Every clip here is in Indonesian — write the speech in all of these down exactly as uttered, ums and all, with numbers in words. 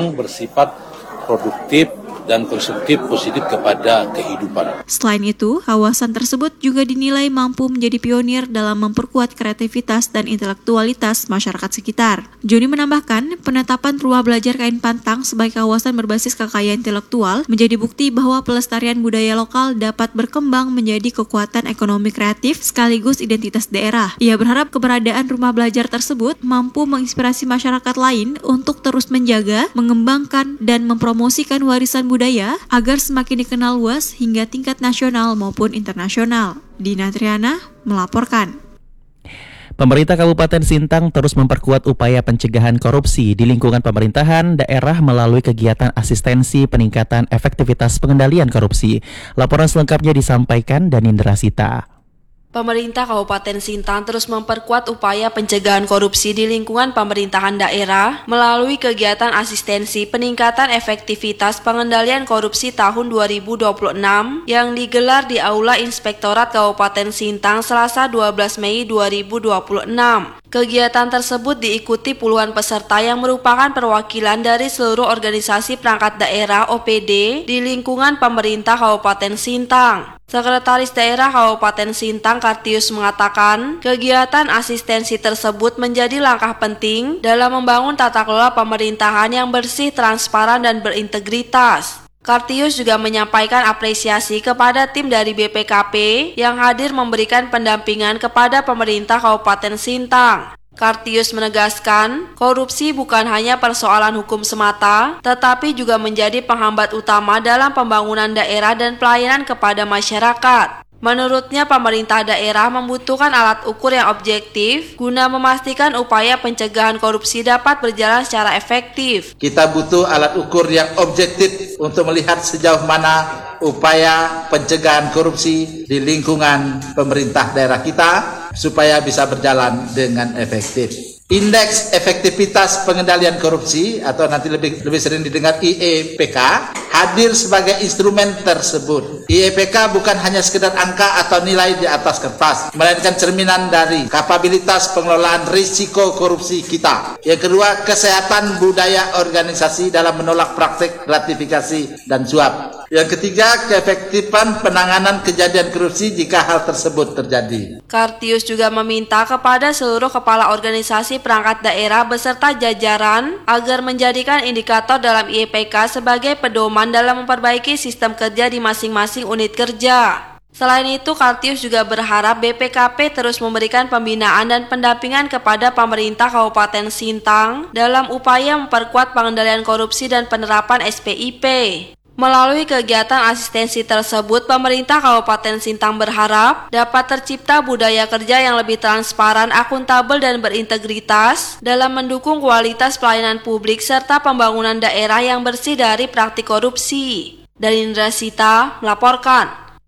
memang bersifat produktif dan konstruktif positif kepada kehidupan. Selain itu, kawasan tersebut juga dinilai mampu menjadi pionir dalam memperkuat kreativitas dan intelektualitas masyarakat sekitar. Joni menambahkan, penetapan rumah belajar kain pantang sebagai kawasan berbasis kekayaan intelektual menjadi bukti bahwa pelestarian budaya lokal dapat berkembang menjadi kekuatan ekonomi kreatif sekaligus identitas daerah. Ia berharap keberadaan rumah belajar tersebut mampu menginspirasi masyarakat lain untuk terus menjaga, mengembangkan, dan mempromosikan warisan budaya agar semakin dikenal luas hingga tingkat nasional maupun internasional. Dina Triana melaporkan. Pemerintah Kabupaten Sintang terus memperkuat upaya pencegahan korupsi di lingkungan pemerintahan daerah melalui kegiatan asistensi peningkatan efektivitas pengendalian korupsi. Laporan selengkapnya disampaikan Danindra Sita. Pemerintah Kabupaten Sintang terus memperkuat upaya pencegahan korupsi di lingkungan pemerintahan daerah melalui kegiatan asistensi peningkatan efektivitas pengendalian korupsi tahun dua ribu dua puluh enam yang digelar di Aula Inspektorat Kabupaten Sintang Selasa dua belas Mei dua ribu dua puluh enam. Kegiatan tersebut diikuti puluhan peserta yang merupakan perwakilan dari seluruh organisasi perangkat daerah O P D di lingkungan pemerintah Kabupaten Sintang. Sekretaris Daerah Kabupaten Sintang Kartius mengatakan, kegiatan asistensi tersebut menjadi langkah penting dalam membangun tata kelola pemerintahan yang bersih, transparan, dan berintegritas. Kartius juga menyampaikan apresiasi kepada tim dari B P K P yang hadir memberikan pendampingan kepada pemerintah Kabupaten Sintang. Kartius menegaskan, korupsi bukan hanya persoalan hukum semata, tetapi juga menjadi penghambat utama dalam pembangunan daerah dan pelayanan kepada masyarakat. Menurutnya, pemerintah daerah membutuhkan alat ukur yang objektif guna memastikan upaya pencegahan korupsi dapat berjalan secara efektif. Kita butuh alat ukur yang objektif untuk melihat sejauh mana upaya pencegahan korupsi di lingkungan pemerintah daerah kita supaya bisa berjalan dengan efektif. Indeks efektivitas pengendalian korupsi atau nanti lebih lebih sering didengar I E P K hadir sebagai instrumen tersebut. I E P K bukan hanya sekedar angka atau nilai di atas kertas, melainkan cerminan dari kapabilitas pengelolaan risiko korupsi kita. Yang kedua, kesehatan budaya organisasi dalam menolak praktik gratifikasi dan suap. Yang ketiga, keefektifan penanganan kejadian korupsi jika hal tersebut terjadi. Kartius juga meminta kepada seluruh kepala organisasi perangkat daerah beserta jajaran agar menjadikan indikator dalam I E P K sebagai pedoman dalam memperbaiki sistem kerja di masing-masing unit kerja. Selain itu, Kartius juga berharap B P K P terus memberikan pembinaan dan pendampingan kepada pemerintah Kabupaten Sintang dalam upaya memperkuat pengendalian korupsi dan penerapan S P I P. Melalui kegiatan asistensi tersebut, pemerintah Kabupaten Sintang berharap dapat tercipta budaya kerja yang lebih transparan, akuntabel, dan berintegritas dalam mendukung kualitas pelayanan publik serta pembangunan daerah yang bersih dari praktik korupsi. Danindra Sita melaporkan.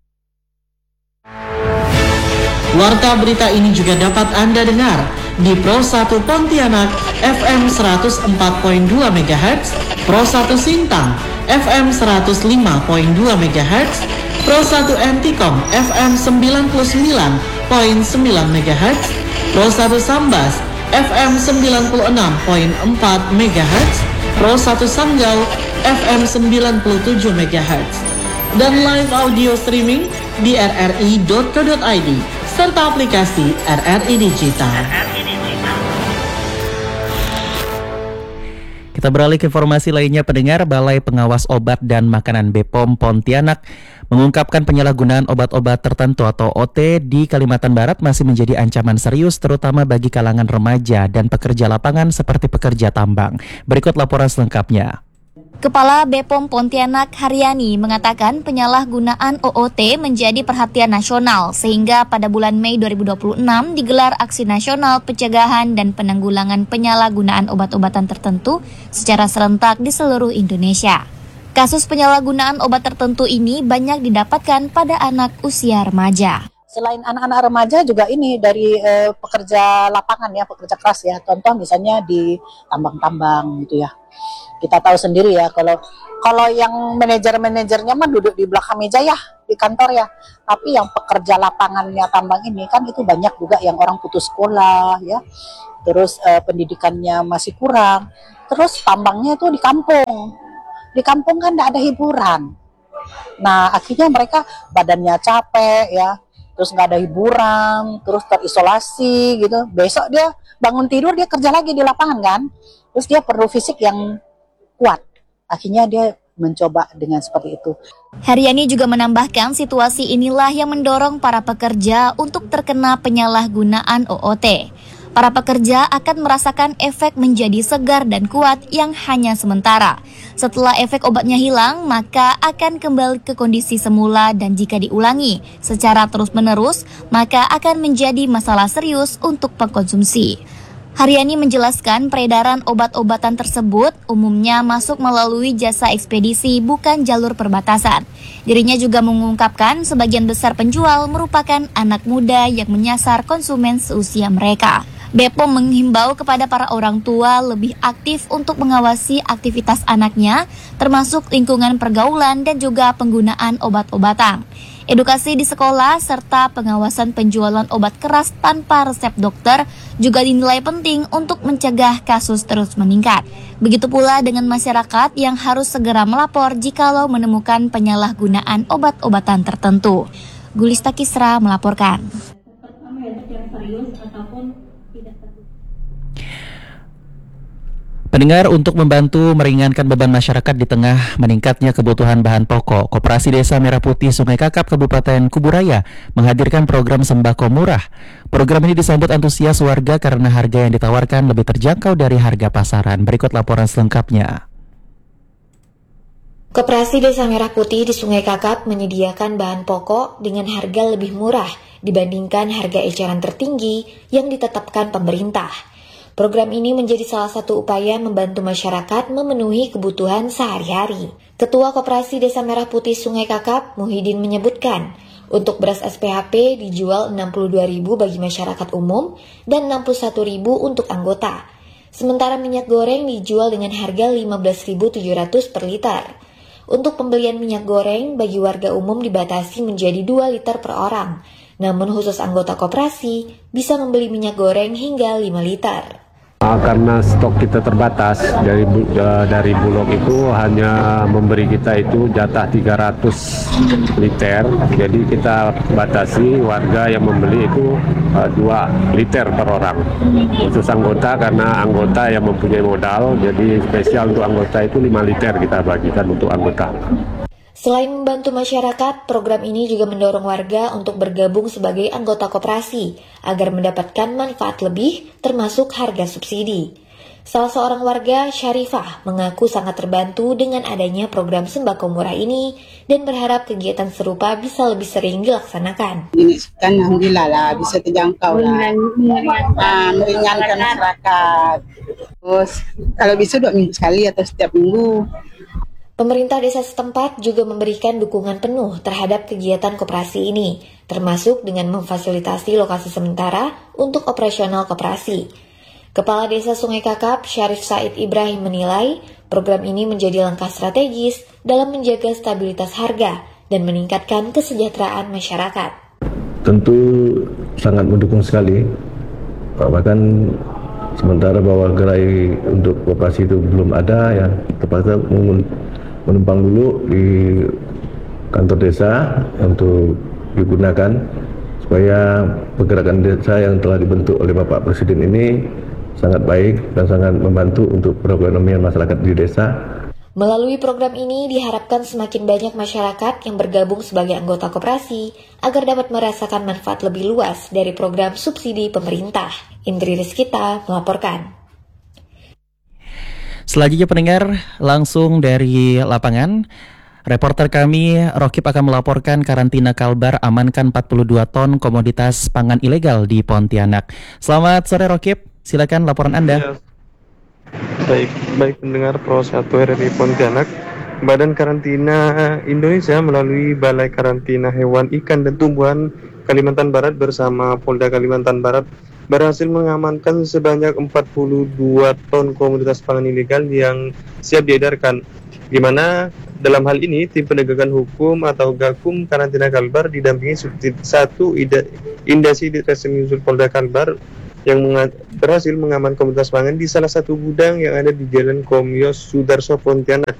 Warta berita ini juga dapat Anda dengar di Pro satu Pontianak F M seratus empat koma dua megahertz, Pro satu Sintang F M seratus lima koma dua megahertz, Pro satu Antikom F M sembilan puluh sembilan koma sembilan megahertz, Pro satu Sambas F M sembilan puluh enam koma empat megahertz, Pro satu Sanggau F M sembilan puluh tujuh megahertz, dan live audio streaming di r r i dot co dot i d serta aplikasi R R I Digital. Kita beralih ke informasi lainnya, pendengar. Balai Pengawas Obat dan Makanan B P O M Pontianak mengungkapkan penyalahgunaan obat-obat tertentu atau O T di Kalimantan Barat masih menjadi ancaman serius terutama bagi kalangan remaja dan pekerja lapangan seperti pekerja tambang. Berikut laporan selengkapnya. Kepala B P O M Pontianak Haryani mengatakan penyalahgunaan O O T menjadi perhatian nasional sehingga pada bulan Mei dua ribu dua puluh enam digelar Aksi Nasional Pencegahan dan Penanggulangan Penyalahgunaan Obat-obatan Tertentu secara serentak di seluruh Indonesia. Kasus penyalahgunaan obat tertentu ini banyak didapatkan pada anak usia remaja. Selain anak-anak remaja juga ini dari eh, pekerja lapangan ya, pekerja keras ya. Contoh misalnya di tambang-tambang gitu ya. Kita tahu sendiri ya kalau kalau yang manajer-manajernya mah duduk di belakang meja ya di kantor ya. Tapi yang pekerja lapangannya tambang ini kan itu banyak juga yang orang putus sekolah ya. Terus eh, pendidikannya masih kurang. terus tambangnya tuh di kampung. Di kampung kan nggak ada hiburan. Nah akhirnya mereka badannya capek ya, terus nggak ada hiburan, terus terisolasi gitu. Besok dia bangun tidur dia kerja lagi di lapangan kan, terus dia perlu fisik yang kuat. Akhirnya dia mencoba dengan seperti itu. Haryani juga menambahkan situasi inilah yang mendorong para pekerja untuk terkena penyalahgunaan O O T. Para pekerja akan merasakan efek menjadi segar dan kuat yang hanya sementara. Setelah efek obatnya hilang, maka akan kembali ke kondisi semula dan jika diulangi secara terus-menerus, maka akan menjadi masalah serius untuk pengkonsumsi. Haryani menjelaskan peredaran obat-obatan tersebut umumnya masuk melalui jasa ekspedisi bukan jalur perbatasan. Dirinya juga mengungkapkan sebagian besar penjual merupakan anak muda yang menyasar konsumen seusia mereka. B P O M menghimbau kepada para orang tua lebih aktif untuk mengawasi aktivitas anaknya, termasuk lingkungan pergaulan dan juga penggunaan obat-obatan. Edukasi di sekolah serta pengawasan penjualan obat keras tanpa resep dokter juga dinilai penting untuk mencegah kasus terus meningkat. Begitu pula dengan masyarakat yang harus segera melapor jikalau menemukan penyalahgunaan obat-obatan tertentu. Gulista Kisra melaporkan. Pendengar, untuk membantu meringankan beban masyarakat di tengah meningkatnya kebutuhan bahan pokok, Koperasi Desa Merah Putih Sungai Kakap Kabupaten Kuburaya menghadirkan program sembako murah. Program ini disambut antusias warga karena harga yang ditawarkan lebih terjangkau dari harga pasaran. Berikut laporan selengkapnya. Koperasi Desa Merah Putih di Sungai Kakap menyediakan bahan pokok dengan harga lebih murah dibandingkan harga eceran tertinggi yang ditetapkan pemerintah. Program ini menjadi salah satu upaya membantu masyarakat memenuhi kebutuhan sehari-hari. Ketua Koperasi Desa Merah Putih Sungai Kakap, Muhyiddin, menyebutkan, untuk beras S P H P dijual enam puluh dua ribu rupiah bagi masyarakat umum dan enam puluh satu ribu rupiah untuk anggota. Sementara minyak goreng dijual dengan harga lima belas ribu tujuh ratus rupiah per liter. Untuk pembelian minyak goreng bagi warga umum dibatasi menjadi dua liter per orang. Namun khusus anggota koperasi bisa membeli minyak goreng hingga lima liter. Karena stok kita terbatas, dari dari Bulog itu hanya memberi kita itu jatah tiga ratus liter, jadi kita batasi warga yang membeli itu uh, dua liter per orang. Khusus anggota, karena anggota yang mempunyai modal, jadi spesial untuk anggota itu lima liter kita bagikan untuk anggota. Selain membantu masyarakat, program ini juga mendorong warga untuk bergabung sebagai anggota koperasi agar mendapatkan manfaat lebih, termasuk harga subsidi. Salah seorang warga, Syarifah, mengaku sangat terbantu dengan adanya program sembako murah ini dan berharap kegiatan serupa bisa lebih sering dilaksanakan. Ini kan alhamdulillah lah, bisa terjangkau lah, ah, meringankan masyarakat. Terus kalau bisa dua minggu sekali atau setiap minggu. Pemerintah desa setempat juga memberikan dukungan penuh terhadap kegiatan koperasi ini, termasuk dengan memfasilitasi lokasi sementara untuk operasional koperasi. Kepala Desa Sungai Kakap, Syarif Said Ibrahim, menilai program ini menjadi langkah strategis dalam menjaga stabilitas harga dan meningkatkan kesejahteraan masyarakat. Tentu sangat mendukung sekali, bahkan sementara bahwa gerai untuk koperasi itu belum ada, ya terpaksa menumpang dulu di kantor desa untuk digunakan supaya pergerakan desa yang telah dibentuk oleh Bapak Presiden ini sangat baik dan sangat membantu untuk perekonomian masyarakat di desa. Melalui program ini diharapkan semakin banyak masyarakat yang bergabung sebagai anggota koperasi agar dapat merasakan manfaat lebih luas dari program subsidi pemerintah. Indri Rizkita melaporkan. Selanjutnya pendengar, langsung dari lapangan, reporter kami Rokib akan melaporkan karantina Kalbar amankan empat puluh dua ton komoditas pangan ilegal di Pontianak. Selamat sore Rokib, silakan laporan Anda. Ya. Baik, baik pendengar Pro satu R R I Pontianak, Badan Karantina Indonesia melalui Balai Karantina Hewan, Ikan, dan Tumbuhan Kalimantan Barat bersama Polda Kalimantan Barat berhasil mengamankan sebanyak empat puluh dua ton komoditas pangan ilegal yang siap diedarkan, di mana dalam hal ini tim penegakan hukum atau Gakum Karantina Kalbar didampingi Subdit satu Indasi Ditreskrim Polda Kalbar yang menga- berhasil mengamankan komoditas pangan di salah satu gudang yang ada di Jalan Komyos, Sudarso, Pontianak.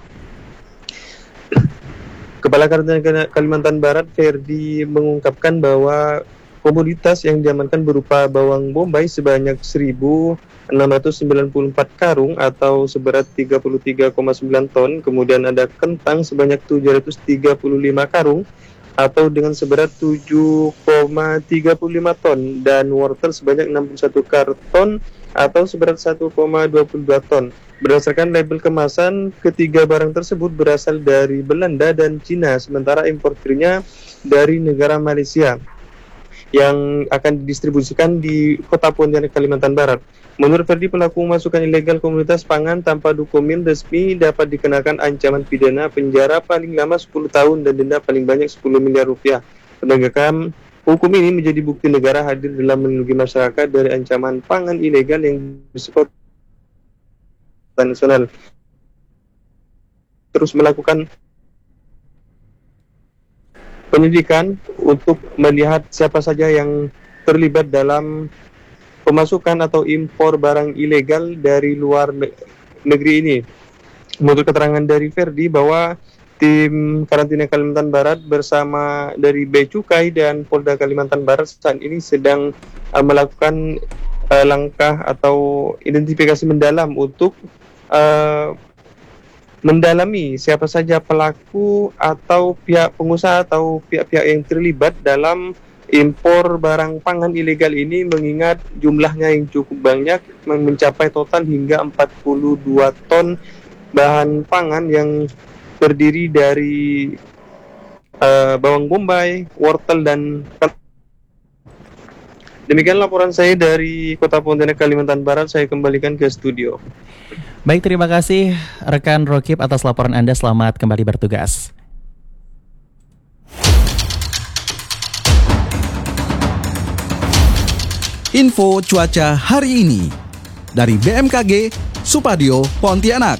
Kepala Karantina Kalimantan Barat, Ferdi, mengungkapkan bahwa komoditas yang diamankan berupa bawang bombay sebanyak seribu enam ratus sembilan puluh empat karung atau seberat tiga puluh tiga koma sembilan ton, kemudian ada kentang sebanyak tujuh ratus tiga puluh lima karung atau dengan seberat tujuh koma tiga puluh lima ton, dan wortel sebanyak enam puluh satu karton atau seberat satu koma dua puluh dua ton. Berdasarkan label kemasan, ketiga barang tersebut berasal dari Belanda dan Cina, sementara importirnya dari negara Malaysia yang akan didistribusikan di Kota Pontianak, Kalimantan Barat. Menurut Ferdi, pelaku memasukkan ilegal komoditas pangan tanpa dokumen resmi dapat dikenakan ancaman pidana penjara paling lama sepuluh tahun dan denda paling banyak sepuluh miliar rupiah. Penegakan hukum ini menjadi bukti negara hadir dalam melindungi masyarakat dari ancaman pangan ilegal yang bersifat nasional. Terus melakukan penyidikan untuk melihat siapa saja yang terlibat dalam pemasukan atau impor barang ilegal dari luar negeri ini. Menurut keterangan dari Ferdi bahwa tim karantina Kalimantan Barat bersama dari Bea Cukai dan Polda Kalimantan Barat saat ini sedang uh, melakukan uh, langkah atau identifikasi mendalam untuk uh, mendalami siapa saja pelaku atau pihak pengusaha atau pihak-pihak yang terlibat dalam impor barang pangan ilegal ini, mengingat jumlahnya yang cukup banyak, mencapai total hingga empat puluh dua ton bahan pangan yang terdiri dari uh, bawang bombay, wortel, dan demikian laporan saya dari Kota Pontianak, Kalimantan Barat. Saya kembalikan ke studio. Baik, terima kasih rekan Rokib atas laporan Anda. Selamat kembali bertugas. Info cuaca hari ini dari B M K G Supadio Pontianak.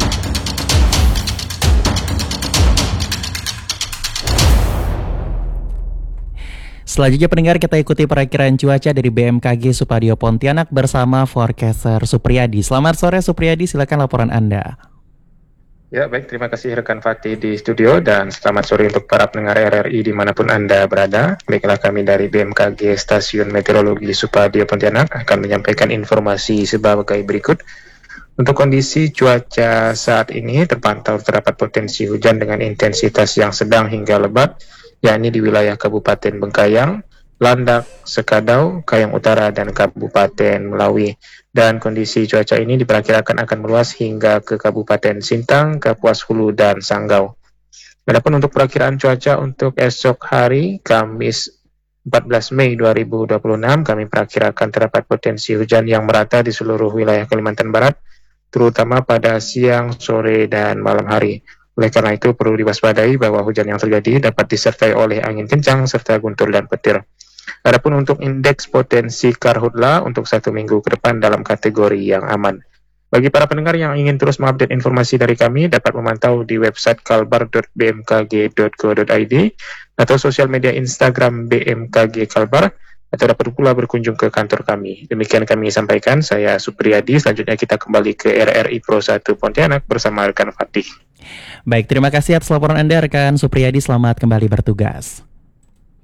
Selanjutnya pendengar, kita ikuti perakiraan cuaca dari B M K G Supadio Pontianak bersama forecaster Supriyadi. Selamat sore Supriyadi, silakan laporan Anda. Ya, baik, terima kasih rekan Fatih di studio, dan selamat sore untuk para pendengar R R I dimanapun Anda berada. Baiklah, kami dari B M K G Stasiun Meteorologi Supadio Pontianak akan menyampaikan informasi sebagai berikut. Untuk kondisi cuaca saat ini terpantau terdapat potensi hujan dengan intensitas yang sedang hingga lebat, yakni di wilayah Kabupaten Bengkayang, Landak, Sekadau, Kayang Utara, dan Kabupaten Melawi. Dan kondisi cuaca ini diperkirakan akan meluas hingga ke Kabupaten Sintang, Kapuas Hulu, dan Sanggau. Adapun untuk perakiraan cuaca untuk esok hari, Kamis empat belas Mei dua ribu dua puluh enam, kami perkirakan terdapat potensi hujan yang merata di seluruh wilayah Kalimantan Barat, terutama pada siang, sore, dan malam hari. Oleh karena itu, perlu diwaspadai bahwa hujan yang terjadi dapat disertai oleh angin kencang serta guntur dan petir. Adapun untuk indeks potensi karhutla untuk satu minggu ke depan dalam kategori yang aman. Bagi para pendengar yang ingin terus mengupdate informasi dari kami, dapat memantau di website kalbar dot b m k g dot co dot i d atau sosial media Instagram B M K G Kalbar, atau dapat pula berkunjung ke kantor kami. Demikian kami sampaikan, saya Supriyadi. Selanjutnya kita kembali ke R R I Pro satu Pontianak bersama rekan Fatih. Baik, terima kasih atas laporan Anda rekan Supriyadi. Selamat kembali bertugas.